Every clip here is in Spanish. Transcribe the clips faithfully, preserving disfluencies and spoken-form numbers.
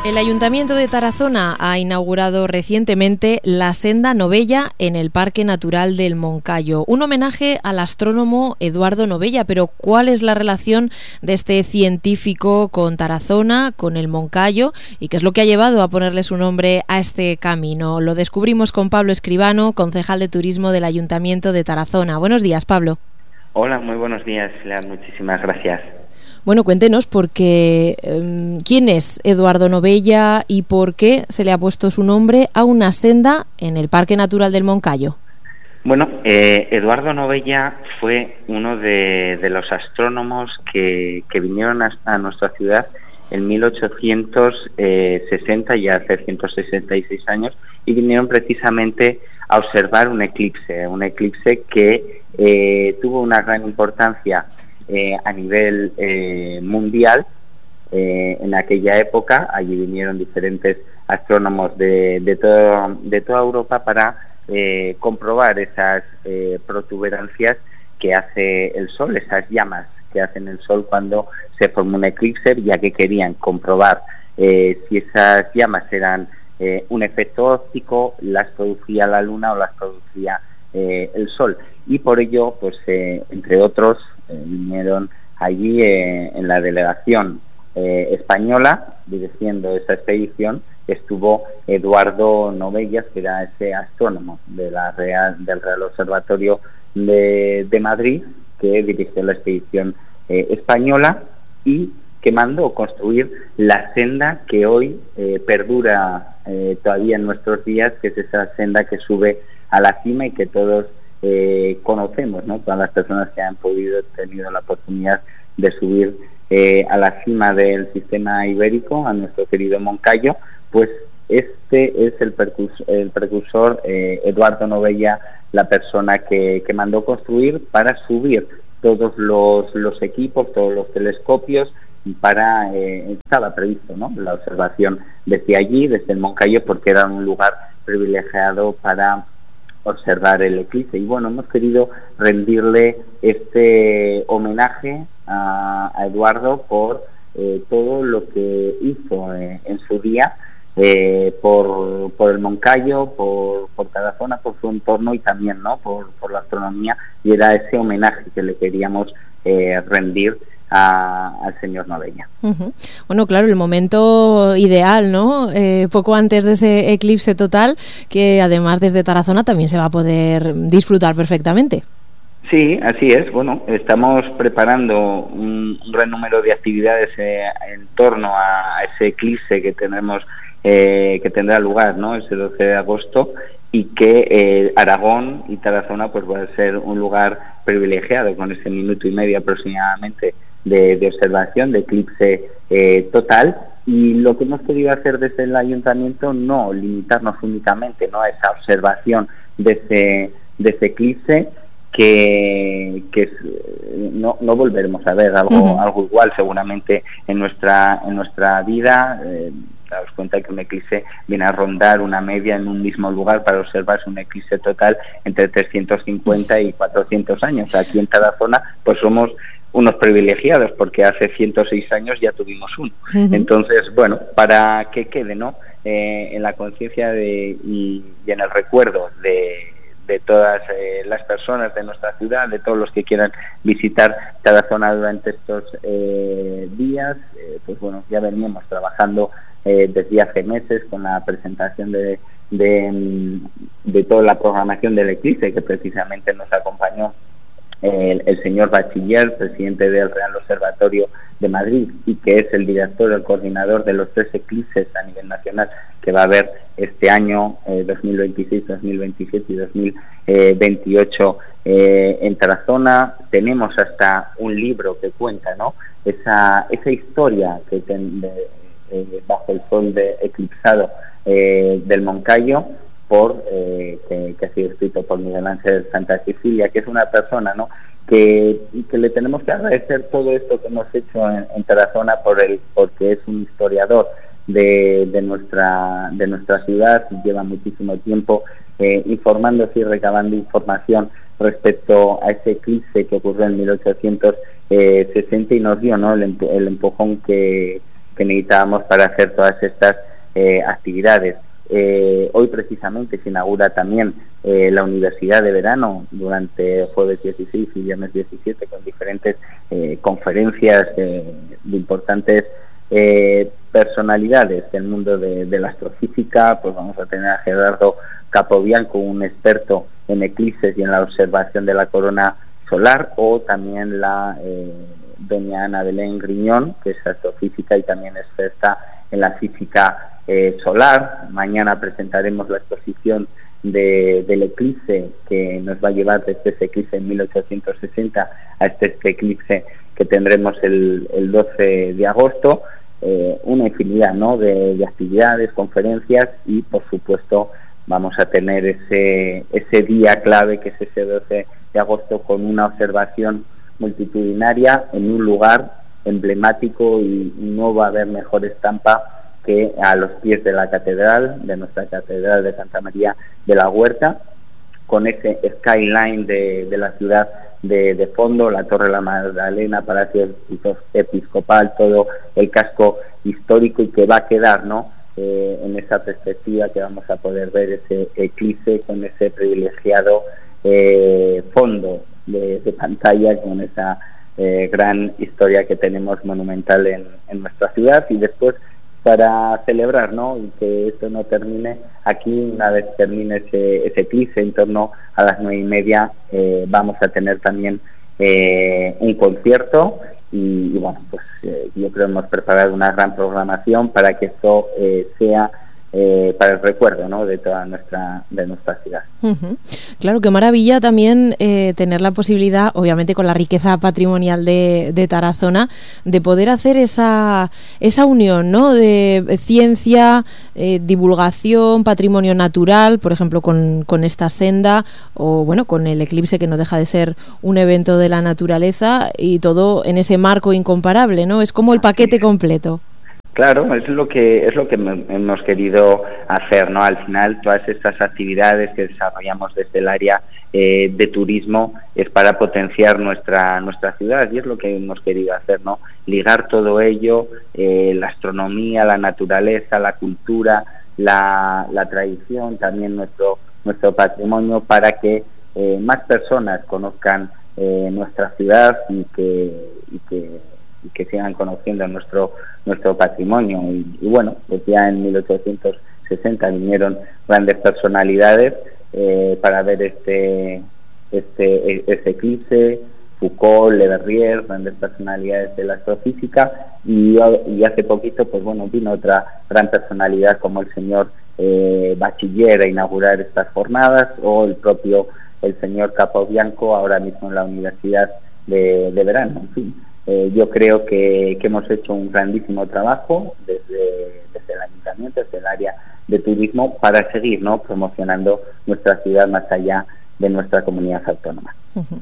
El Ayuntamiento de Tarazona ha inaugurado recientemente la Senda Novella en el Parque Natural del Moncayo, un homenaje al astrónomo Eduardo Novella. Pero ¿cuál es la relación de este científico con Tarazona, con el Moncayo, y qué es lo que ha llevado a ponerle su nombre a este camino? Lo descubrimos con Pablo Escribano, concejal de Turismo del Ayuntamiento de Tarazona. Buenos días, Pablo. Hola, muy buenos días, Leal. Muchísimas gracias. Bueno, cuéntenos porque eh, quién es Eduardo Novella y por qué se le ha puesto su nombre a una senda en el Parque Natural del Moncayo. Bueno, eh, Eduardo Novella fue uno de, de los astrónomos que, que vinieron a, a nuestra ciudad en mil ochocientos sesenta, ya hace ciento sesenta y seis años, y vinieron precisamente a observar un eclipse, un eclipse que eh, tuvo una gran importancia Eh, a nivel eh, mundial. Eh, en aquella época allí vinieron diferentes astrónomos de, de, todo, de toda Europa para eh, comprobar esas eh, protuberancias que hace el Sol, esas llamas que hacen el Sol cuando se forma un eclipse, ya que querían comprobar eh, si esas llamas eran eh, un efecto óptico, las producía la Luna o las producía eh, el Sol. Y por ello, pues eh, entre otros, Eh, vinieron allí eh, en la delegación eh, española, dirigiendo esa expedición, estuvo Eduardo Novella, que era ese astrónomo de la Real, del Real Observatorio de, de Madrid, que dirigió la expedición eh, española y que mandó construir la senda que hoy eh, perdura eh, todavía en nuestros días, que es esa senda que sube a la cima y que todos Eh, conocemos, ¿no? Todas las personas que han podido, tenido la oportunidad de subir eh, a la cima del sistema ibérico, a nuestro querido Moncayo, pues este es el precursor, el precursor eh, Eduardo Novella, la persona que, que mandó construir para subir todos los, los equipos, todos los telescopios, para, eh, estaba previsto, ¿no?, la observación desde allí, desde el Moncayo, porque era un lugar privilegiado para observar el eclipse. Y bueno, hemos querido rendirle este homenaje a, a Eduardo por eh, todo lo que hizo eh, en su día eh, por, por el Moncayo, por, por Tarazona, por su entorno y también, ¿no?, por, por la astronomía, y era ese homenaje que le queríamos eh, rendir A, al señor Novella. Uh-huh. Bueno, claro, el momento ideal, ¿no? Eh, poco antes de ese eclipse total, que además desde Tarazona también se va a poder disfrutar perfectamente. Sí, así es. Bueno, estamos preparando un, un gran número de actividades eh, en torno a ese eclipse que tenemos, eh, que tendrá lugar, ¿no?, ese doce de agosto, y que eh, Aragón y Tarazona pues va a ser un lugar privilegiado con ese minuto y medio aproximadamente De, de observación, de eclipse eh, total. Y lo que hemos querido hacer desde el ayuntamiento, no limitarnos únicamente, ¿no?, a esa observación de ese, de ese eclipse, que, que es, no, no volveremos a ver algo, uh-huh. algo igual seguramente en nuestra, en nuestra vida. Eh, daos cuenta que un eclipse viene a rondar una media en un mismo lugar para observarse un eclipse total entre trescientos cincuenta y cuatrocientos años. Aquí en Tarazona pues somos unos privilegiados, porque hace ciento seis años ya tuvimos uno. Uh-huh. Entonces, bueno, para que quede, ¿no?, eh, en la conciencia de y, y en el recuerdo de, de todas eh, las personas de nuestra ciudad, de todos los que quieran visitar Tarazona durante estos eh, días, eh, pues bueno, ya veníamos trabajando eh, desde hace meses con la presentación de, de, de toda la programación del eclipse, que precisamente nos acompañó El, el señor Bachiller, presidente del Real Observatorio de Madrid, y que es el director, el coordinador de los tres eclipses a nivel nacional que va a haber este año eh, dos mil veintiséis, dos mil veintisiete y dos mil veintiocho eh, en Tarazona. Tenemos hasta un libro que cuenta, ¿no?, esa, esa historia que ten, de, eh, bajo el sol de eclipsado eh, del Moncayo, por eh, que, que ha sido escrito por Miguel Ángel Santa Cecilia, que es una persona, ¿no?, que, que le tenemos que agradecer todo esto que hemos hecho en, en Tarazona por el, porque es un historiador de, de nuestra de nuestra ciudad, y lleva muchísimo tiempo eh, informándose y recabando información respecto a ese eclipse que ocurrió en mil ochocientos sesenta y nos dio, ¿no?, el, el empujón que que necesitábamos para hacer todas estas eh, actividades. Eh, hoy precisamente se inaugura también eh, la Universidad de Verano durante el jueves dieciséis y viernes diecisiete, con diferentes eh, conferencias eh, de importantes eh, personalidades del mundo de, de la astrofísica. Pues vamos a tener a Gerardo Capobianco, un experto en eclipses y en la observación de la corona solar, o también la eh, doña Ana Belén Griñón, que es astrofísica y también experta en la física eh, solar. Mañana presentaremos la exposición de, del eclipse, que nos va a llevar desde ese eclipse en mil ochocientos sesenta a este, este eclipse que tendremos el, el doce de agosto. Eh, una infinidad, ¿no?, de, de actividades, conferencias, y por supuesto vamos a tener ese, ese día clave, que es ese doce de agosto, con una observación multitudinaria en un lugar emblemático, y no va a haber mejor estampa que a los pies de la catedral, de nuestra catedral de Santa María de la Huerta, con ese skyline de, de la ciudad de, de fondo, la Torre de la Magdalena, Palacio Episcopal, todo el casco histórico, y que va a quedar, ¿no?, eh, en esa perspectiva, que vamos a poder ver ese eclipse con ese privilegiado eh, fondo de, de pantalla, con esa eh, gran historia que tenemos monumental en, en nuestra ciudad. Y después, para celebrar, ¿no?, y que esto no termine aquí, una vez termine ese, ese eclipse, en torno a las nueve y media, eh, vamos a tener también eh, un concierto, y, y bueno, pues eh, yo creo que hemos preparado una gran programación para que esto eh, sea Eh, para el recuerdo, ¿no?, de toda nuestra de nuestra ciudad. Uh-huh. Claro, qué maravilla también eh, tener la posibilidad, obviamente con la riqueza patrimonial de, de Tarazona, de poder hacer esa esa unión, ¿no?, de ciencia, eh, divulgación, patrimonio natural, por ejemplo con, con esta senda, o bueno, con el eclipse, que no deja de ser un evento de la naturaleza, y todo en ese marco incomparable, ¿no? Es como el paquete completo. Claro, es lo que es lo que hemos querido hacer, ¿no? Al final, todas estas actividades que desarrollamos desde el área eh, de turismo es para potenciar nuestra nuestra ciudad, y es lo que hemos querido hacer, ¿no? Ligar todo ello, eh, la astronomía, la naturaleza, la cultura, la, la tradición, también nuestro nuestro patrimonio, para que eh, más personas conozcan eh, nuestra ciudad, y que y que y que sigan conociendo nuestro nuestro patrimonio. Y, y bueno, pues ya en mil ochocientos sesenta vinieron grandes personalidades eh, para ver este este este eclipse: Foucault, Le Verrier, grandes personalidades de la astrofísica, y, y hace poquito, pues bueno, vino otra gran personalidad como el señor eh, Bachiller a inaugurar estas jornadas, o el propio el señor Capobianco, ahora mismo en la Universidad de, de Verano. En fin, Eh, yo creo que, que hemos hecho un grandísimo trabajo desde, desde el ayuntamiento, desde el área de turismo, para seguir, ¿no?, promocionando nuestra ciudad más allá de nuestra comunidad autónoma. Uh-huh.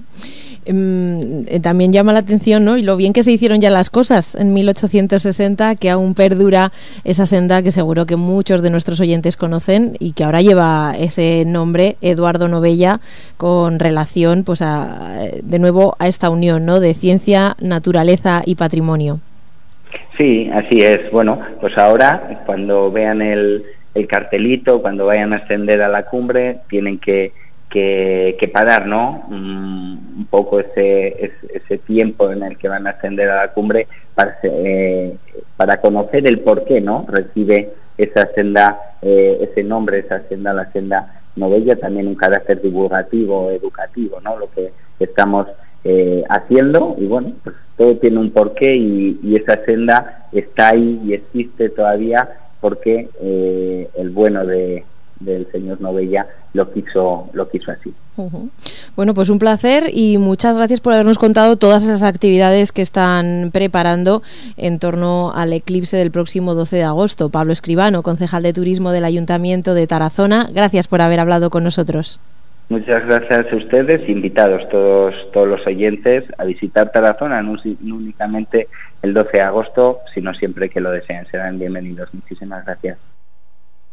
Eh, también llama la atención, ¿no?, y lo bien que se hicieron ya las cosas en mil ochocientos sesenta, que aún perdura esa senda que seguro que muchos de nuestros oyentes conocen, y que ahora lleva ese nombre, Eduardo Novella, con relación, pues, a, de nuevo a esta unión, ¿no?, de ciencia, naturaleza y patrimonio. Sí, así es. Bueno, pues ahora, cuando vean el, el cartelito, cuando vayan a ascender a la cumbre, tienen que Que, que parar, ¿no?, un, un poco ese, ese ese tiempo en el que van a ascender a la cumbre, para eh, para conocer el por qué, ¿no?, recibe esa senda, eh, ese nombre, esa senda, la senda Novella, también un carácter divulgativo, educativo, ¿no?, lo que estamos eh, haciendo. Y bueno, pues todo tiene un porqué, y, y esa senda está ahí y existe todavía porque eh, el bueno de del señor Novella lo quiso lo quiso así. Uh-huh. Bueno, pues un placer, y muchas gracias por habernos contado todas esas actividades que están preparando en torno al eclipse del próximo doce de agosto. Pablo Escribano, concejal de turismo del Ayuntamiento de Tarazona, gracias por haber hablado con nosotros. Muchas gracias a ustedes, invitados todos todos los oyentes a visitar Tarazona, no, no únicamente el doce de agosto, sino siempre que lo deseen. Serán bienvenidos. Muchísimas gracias.